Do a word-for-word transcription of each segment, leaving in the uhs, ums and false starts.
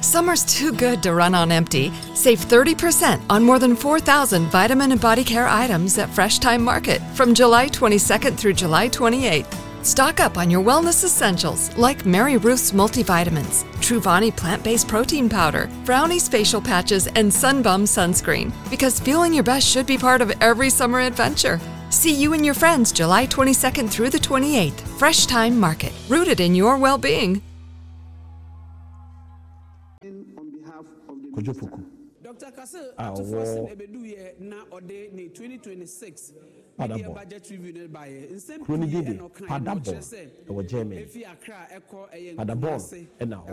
Summer's too good to run on empty. Save thirty percent on more than four thousand vitamin and body care items at Fresh Time Market from July twenty-second through July twenty-eighth. Stock up on your wellness essentials like Mary Ruth's multivitamins, Truvani plant-based protein powder, Brownie's facial patches, and Sunbum sunscreen. Because feeling your best should be part of every summer adventure. See you and your friends July twenty-second through the twenty-eighth. Fresh Time Market, rooted in your well-being. Doctor Kassel, to first ebedu na ode ne twenty twenty-six budget review by instead of Padabo or Germany. If you accra echo a Padabo and now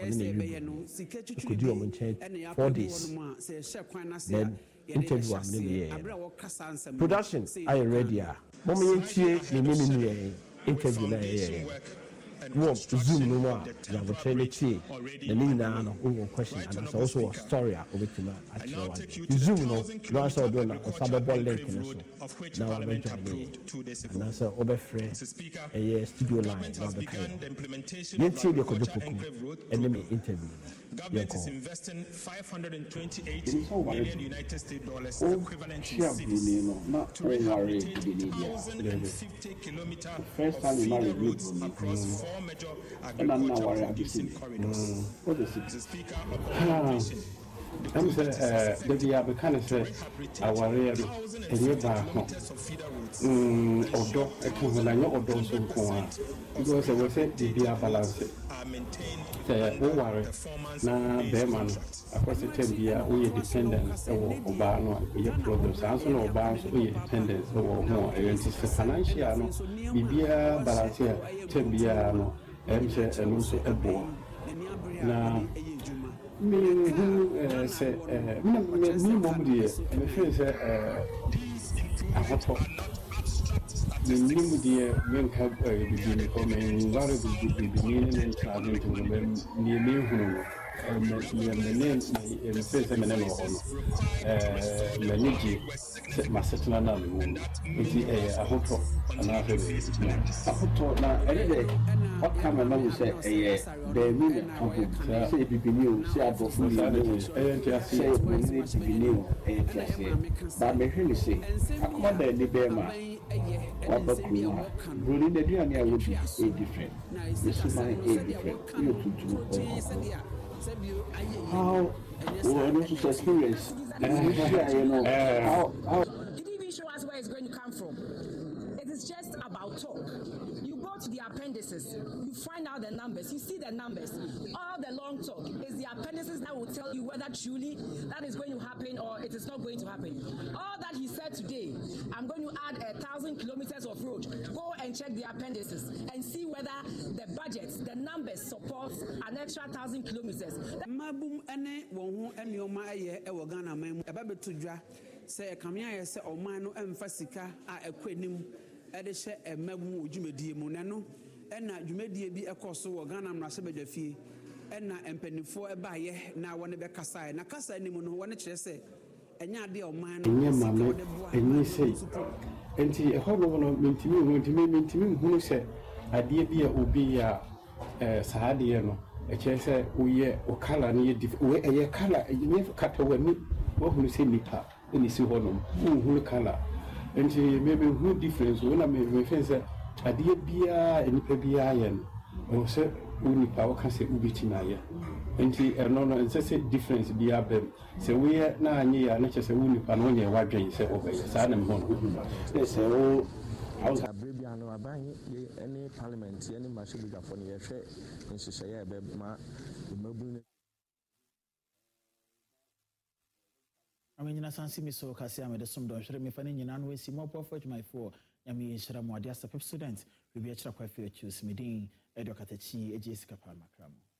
could you on four days. Then interview am the production I ready. Mommy the interview na no, Zoom no more. You have a train to the Nina no question, and there's also a story of it. You Zoom no, you also do not a suburban link. Now I'm going to be, and that's a over free a studio line. You see the Kodupuku enemy interview. Government is investing five hundred twenty-eight million United States dollars equivalent to to rehabilitate two thousand fifty kilometers of feeder roads across four major agriculture-producing corridors. The Speaker of the Commission. I'm saying, the Diab can say, our real Eva, um, although I can I know those who go because I was said the Dia balance. The worry now, Bearman, across the ten year, we are dependent over Obano, we have problems, also no bars, we are dependent over more. It's a financial, Bibia balance, ten year, M C and also a boy. Now, me who say me me nobody me feel say a hot the new dear men have a begin coming very good beginning and traveling to the near me who me name me face me name on eh manage my settle na me nti eh a hot and I have a hot na every day what come and we say eh the mean company say be new say abofo eh say we need to be new eh but me really say akoma da ni be ma wabakuru really the do any would be a different this is my a different you to do how what is experience you know how how did he even show us where it's going to come from? It is just about talk. You go to the appendices, you find out the numbers, you see the numbers. All the long talk is the appendices that will tell you whether truly that is going to happen or it is not going to happen. All that he said today, I'm going to add a thousand kilometers of road. Go and check the appendices and see whether the budgets, the numbers support an extra thousand kilometers. Mabum ene won ho enioma aye e wo Ghana man e ba betodwa se kamia ye se oman no emfa sika a ekwanim e de hye emagum odwumedie mu ne no ena dwumedie bi ekoso wo Ghana mrase badwafie ena empanifo e ba ye na wone be kasa na kasa ni mu no wone kire se enya ade oman no enye mame enye sei enti e hono no mentimi mentimi mentimi hunu se ade bi a obi ya eh saade no e kire se uye o kala ni ye we eye kala enye kata wani wo hunu se nipa eni si hono hunu kala enti maybe who difference when I me fence ade bia enipa bia ye no se unipa o kan se ubiti na ye enti erno no nse se difference bia bem se we na anye ya na che se unipa no nye wadwen se obey sa na me hono se o Hausa Bribia no aban any parliament any mashibiga for ne yehwe nhihye ebe ma mabu Amenya sansi miso kasi amede somdo hwere me fane nyina no esi mo pofo my four nyame yeshira mo ade asapep student we be achira kwa fe choose medin edo katachi eje sika palma kramo